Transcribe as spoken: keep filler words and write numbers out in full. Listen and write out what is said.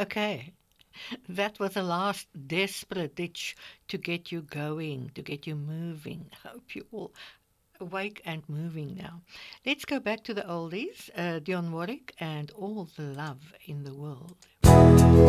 Okay, that was the last desperate ditch to get you going, to get you moving. Hope you all awake and moving now. Let's go back to the oldies, uh, Dionne Warwick and All the Love in the World.